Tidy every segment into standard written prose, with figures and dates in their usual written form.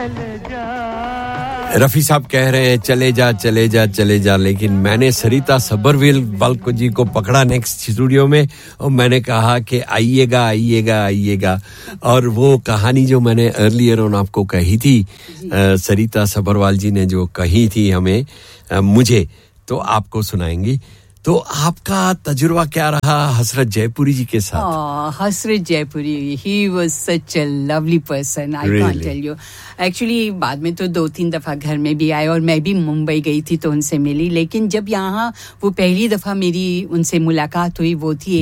रफी साहब कह रहे हैं चले जा लेकिन मैंने सरिता सबरवेल बाल्को जी को पकड़ा नेक्स्ट स्टूडियो में और मैंने कहा कि आइएगा और वो कहानी जो मैंने अर्लियर ऑन आपको कही थी सरिता सबरवाल जी ने जो कही थी हमें मुझे तो आपको सुनाएंगी तो आपका तजुर्बा क्या रहा हसरत जयपुरी जी के साथ हसरत जयपुरी he was such a lovely person I can't tell you actually बाद में तो 2-3 दफा घर में भी आए और मैं भी मुंबई गई थी तो उनसे मिली लेकिन जब यहाँ वो पहली दफा मेरी उनसे मुलाकात हुई वो थी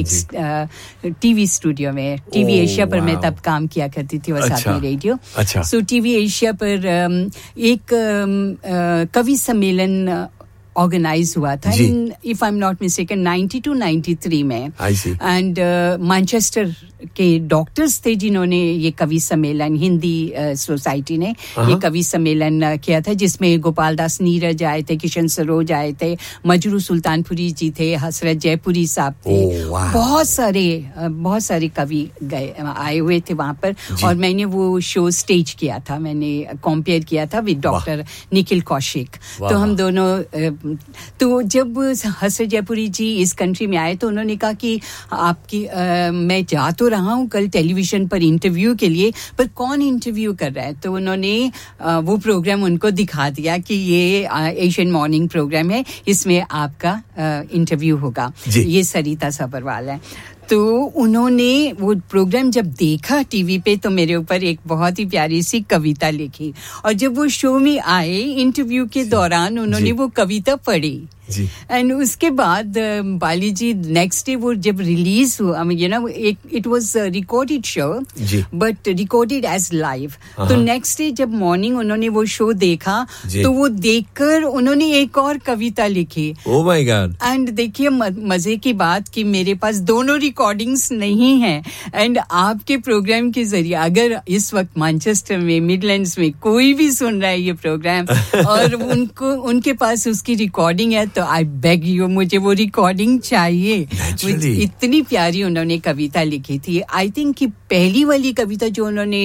एक टीवी स्टूडियो में टीवी एशिया पर मैं तब काम किया करती थी वसाती रेडियो सो टीवी एशिया पर एक कवि सम्मेलन ऑर्गेनाइज हुआ था if I am not mistaken 92-93 में एंड मैनचेस्टर के डॉक्टर्स थे जिन्होंने ये कवि सम्मेलन हिंदी सोसाइटी ने ये कवि सम्मेलन किया था जिसमें गोपाल दास नीरज आए थे किशन सरोज आए थे मजरू सुल्तानपुरी जी थे हसरत जयपुरी साहब थे बहुत सारे कवि आए हुए थे वहां पर और मैंने वो शो स्टेज किया था मैंने कंपेयर किया था विद डॉक्टर निखिल कौशिक तो हम दोनों तो जब हसरत जयपुरी जी इस कंट्री में आए तो उन्होंने कहा कि आपकी मैं जा तो रहा हूं कल टेलीविजन पर इंटरव्यू के लिए पर कौन इंटरव्यू कर रहा है तो उन्होंने वो प्रोग्राम उनको दिखा दिया कि ये एशियन मॉर्निंग प्रोग्राम है इसमें आपका इंटरव्यू होगा ये सरिता सबरवाल है तो उन्होंने वो प्रोग्राम जब देखा टीवी पे तो मेरे ऊपर एक बहुत ही प्यारी सी कविता लिखी और जब वो शो में आए इंटरव्यू के दौरान उन्होंने वो कविता पढ़ी एंड उसके बाद बाली जी नेक्स्ट डे वो जब रिलीज हुआ you know it was recorded show but recorded as live तो नेक्स्ट डे जब मॉर्निंग उन्होंने वो शो देखा तो वो देखकर उन्होंने एक और कविता लिखी ओह माय गॉड एंड देखिए मजे की बात कि मेरे पास दोनों रिकॉर्डिंग्स नहीं हैं एंड आपके प्रोग्राम के जरिए अगर इस वक्त मैनचेस्टर में मिडलैंड्स में कोई भी सुन रहा है ये प्रोग्राम और उनके पास उसकी रिकॉर्डिंग है तो आई बेग यू मुझे वो रिकॉर्डिंग चाहिए इतनी प्यारी उन्होंने कविता लिखी थी आई थिंक कि पहली वाली कविता जो उन्होंने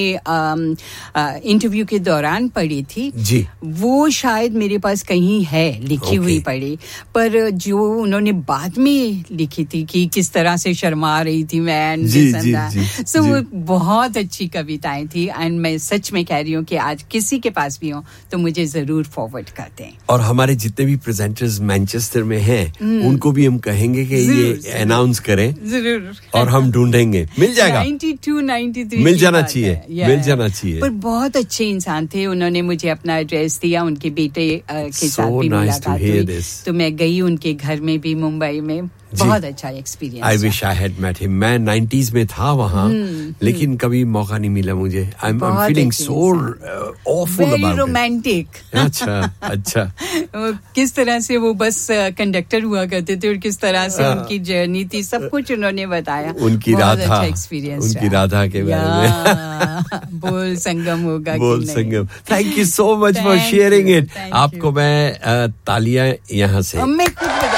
इंटरव्यू के दौरान पढ़ी थी वो शायद मेरे पास कहीं है लिखी हुई पढ़ी पर जो उन्होंने बाद में लिखी थी कि किस तरह से शर्मा रही थी मैं सो वो बहुत अच्छी कविताएं थी एंड मैं सच में कह रही हूँ कि आज किसी के पास भी हो तो मुझे जरूर फॉरवर्ड कर दें और हमारे जितने भी प्रेजेंटर्स मैनचेस्टर में हैं उनको भी हम कहेंगे कि ये अनाउंस करें जरूर और हम ढूंढेंगे मिल जाएगा 92-93 मिल जाना चाहिए पर बहुत अच्छे इंसान थे उन्होंने मुझे अपना एड्रेस दिया उनके बेटे के साथ भी मुलाकात हुई तो मैं गई उनके घर में भी मुंबई में बहुत अच्छा experience I wish I had met him मैं 90s में था वहां लेकिन कभी मौका नहीं मिला मुझे I am feeling so awful about very romantic अच्छा किस तरह से वो बस कंडक्टर हुआ करते थे और किस तरह से उनकी जर्नी थी सब कुछ उन्होंने बताया उनकी राधा अच्छा एक्सपीरियंस उनकी राधा के बारे में बोल संगम होगा बोल संगम thank you so much for sharing it आपको मैं तालियां यहां से मैं खुद बजा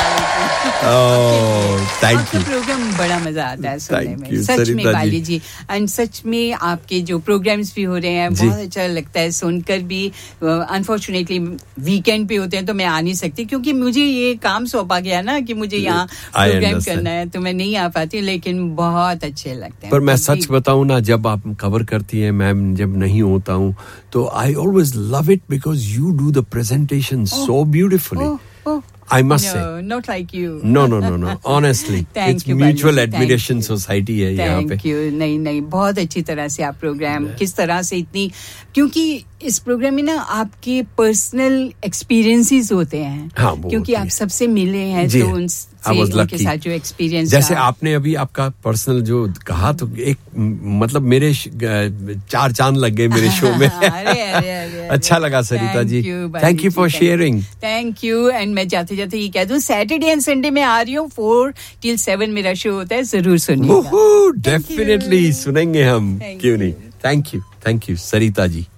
थैंक यू प्रोग्राम बड़ा मजा आता है सुनने में सच में बाली जी एंड सच में आपके जो प्रोग्राम्स भी हो रहे हैं बहुत अच्छा लगता है सुनकर भी अनफॉर्चुनेटली वीकेंड पे होते हैं तो मैं आ नहीं सकती क्योंकि मुझे ये काम सौंपा गया ना कि मुझे यहाँ प्रोग्राम करना है तो मैं नहीं आ पाती लेकिन बहुत अच्छे लगते हैं पर मैं सच बताऊं ना जब आप कवर करती हैं मैम जब नहीं होता हूं तो I always love it because you do the presentation so beautifully I must say. No, not like you. No. Honestly, it's mutual admiration society है यहाँ पे. Thank you. नहीं, बहुत अच्छी तरह से आप प्रोग्राम किस तरह से इतनी क्योंकि इस प्रोग्राम में ना आपके पर्सनल एक्सपीरियंसेस होते हैं क्योंकि आप सबसे मिले हैं तो उनके साथ जो एक्सपीरियंस जैसे आपने अभी आपका पर्सनल जो कहा तो एक मतलब मेरे 4 चांद लग गए मेरे शो में अरे अच्छा लगा Sarita ji thank you for sharing thank you and मैं जाते जाते ये कह दूं सैटरडे एंड संडे में आ रही हूँ 4 till 7 मेरा शो होता है जरूर सुनिएगा डेफिनेटली सुनेंगे हम क्यों नहीं thank you Sarita ji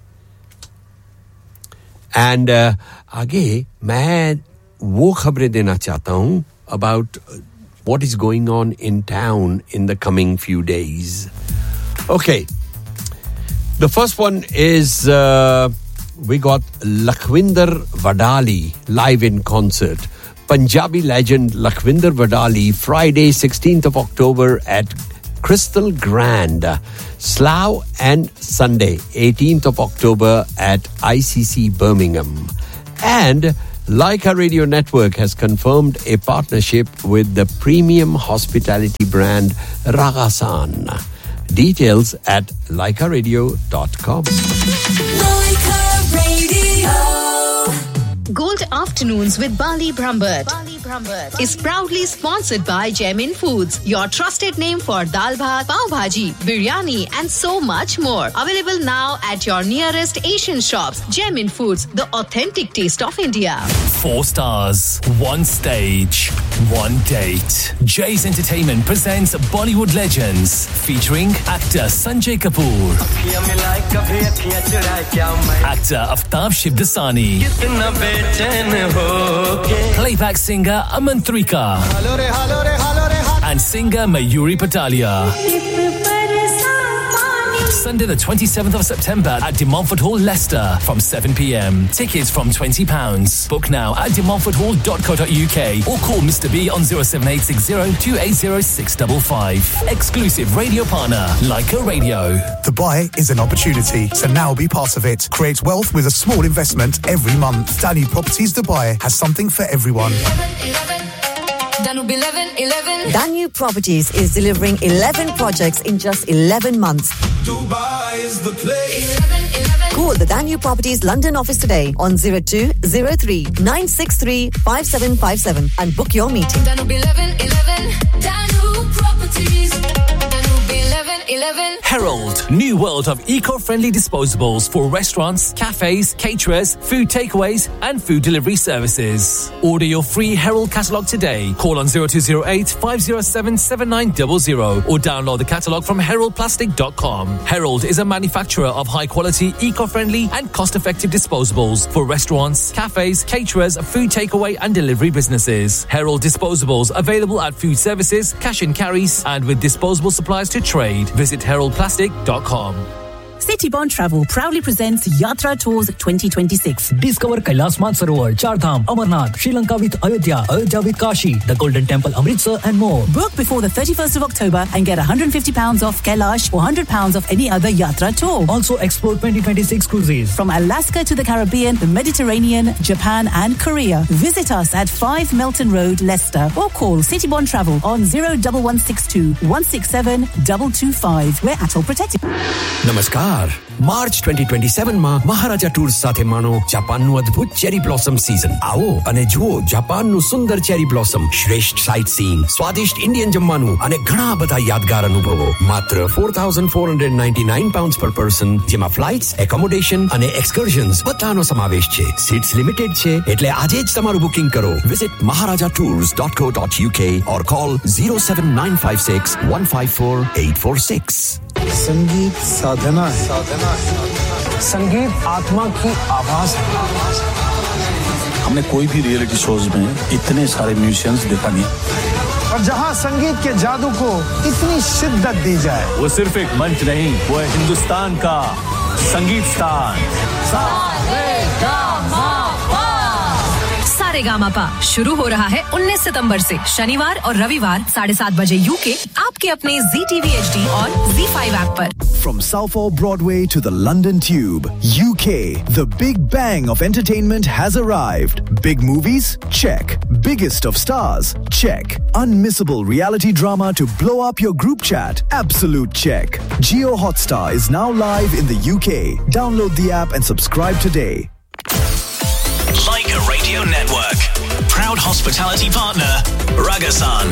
and आगे मैं वो खबरें देना चाहता हूं about what is going on in town in the coming few days. Okay. The first one is we got Lakhvinder Wadali live in concert. Punjabi legend Lakhvinder Wadali, Friday 16th of October at Crystal Grand, Slough, and Sunday 18th of October at ICC Birmingham. And Laika Radio Network has confirmed a partnership with the premium hospitality brand Ragasan. Details at laikaradio.com. Laika Radio. Gold Afternoons with Bali Brambert is proudly sponsored by Gemin Foods, your trusted name for dal bhat, pav bhaji, biryani and so much more. Available now at your nearest Asian shops. Gemin Foods, the authentic taste of India. 4 stars, 1 stage, 1 date. Jay's Entertainment presents Bollywood Legends featuring actor Sanjay Kapoor, actor Aftab Shivdasani, playback singer Amantrika, and singer Mayuri Patalia. Sunday the 27th of September at De Montfort Hall, Leicester from 7 p.m. Tickets from £20. Book now at demontforthall.co.uk or call Mr. B on 07860 280 655. Exclusive radio partner, Laika Radio. Dubai is an opportunity, so now be part of it. Create wealth with a small investment every month. Danube Properties Dubai has something for everyone. Danube 11. Danube Properties is delivering 11 projects in just 11 months. Dubai is the place. 11. Call the Danube Properties London office today on 0203 963 5757 and book your meeting. Danube 11. Danube Properties. Danube 11. Herald, new world of eco-friendly disposables for restaurants, cafes, caterers, food takeaways and food delivery services. Order your free Herald catalogue today. Call on 0208 507 7900 or download the catalogue from heraldplastic.com. Herald is a manufacturer of high-quality, eco-friendly and cost-effective disposables for restaurants, cafes, caterers, food takeaway and delivery businesses. Herald disposables available at food services, cash and carries and with disposable supplies to trade. Visit heraldplastic.com. City Bond Travel proudly presents Yatra Tours 2026. Discover Kailas Mansarovar, Chardham, Amarnath, Sri Lanka with Ayodhya, Ayodhya with Kashi, the Golden Temple, Amritsar and more. Book before the 31st of October and get £150 off Kailash or £100 off any other Yatra tour. Also explore 2026 cruises. From Alaska to the Caribbean, the Mediterranean, Japan and Korea. Visit us at 5 Melton Road, Leicester or call City Bond Travel on 01162 167 225. We're ATOL protected. Namaskar. March 2027 માં મહારાજા tours સાથે માણો જાપાનનું અદ્ભુત cherry blossom season. આવો અને જુઓ જાપાનનું સુંદર cherry blossom, શ્રેષ્ઠ site seeing, સ્વાદિષ્ટ Indian જમવાનું અને ઘણા બધા યાદગાર અનુભવો. માત્ર £4,499 per person, જેમાં ફ્લાઇટ્સ, એકોમોડેશન અને એક્સકર્ઝન્સ બધાનો સમાવેશ છે. સીટ્સ લિમિટેડ છે, એટલે આજે જ તમારું બુકિંગ કરો. Visit maharajatours.co.uk or call 07956 154 846. संगीत साधना है। संगीत आत्मा की आवाज है। हमने कोई भी रियलिटी शोज में इतने सारे म्यूजिशियंस देखा नहीं। और जहां संगीत के जादू को इतनी शिद्दत दी जाए, वो सिर्फ एक मंच नहीं, वो है हिंदुस्तान का संगीत स्थान। सारेगामापा शुरू हो रहा है 19 सितंबर से शनिवार और रविवार 7:30 बजे यूके आपके अपने ZTV HD और Z5 ऐप पर. From Southall Broadway to the London Tube, UK, the big bang of entertainment has arrived. Big movies? Check. Biggest of stars? Check. Unmissable reality drama to blow up your group chat? Absolute check. Geo Hotstar is now live in the UK. Download the app and subscribe today. Laika Radio Network. Proud hospitality partner, Ragasan.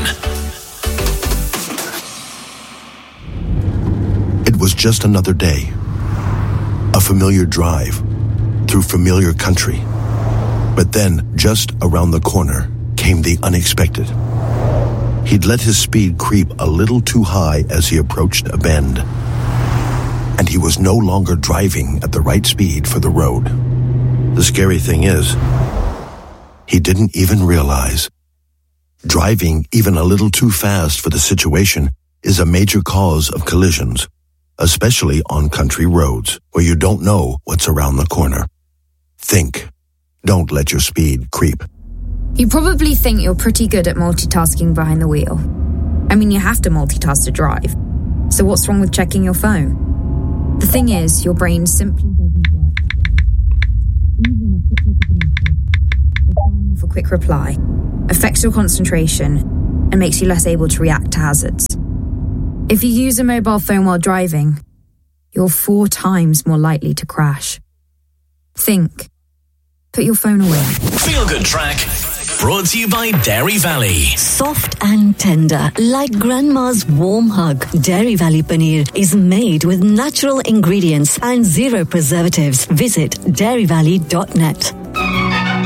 It was just another day. A familiar drive through familiar country. But then, just around the corner, came the unexpected. He'd let his speed creep a little too high as he approached a bend. And he was no longer driving at the right speed for the road. The scary thing is, he didn't even realize. Driving even a little too fast for the situation is a major cause of collisions, especially on country roads where you don't know what's around the corner. Think. Don't let your speed creep. You probably think you're pretty good at multitasking behind the wheel. I mean, you have to multitask to drive. So what's wrong with checking your phone? The thing is, your brain simply doesn't work that way. Even a quick look at the message, for quick reply, affects your concentration and makes you less able to react to hazards. If you use a mobile phone while driving, you're 4 times more likely to crash. Think. Put your phone away. Feel Good Track, brought to you by Dairy Valley. Soft and tender, like grandma's warm hug. Dairy Valley Paneer is made with natural ingredients and 0 preservatives. Visit dairyvalley.net.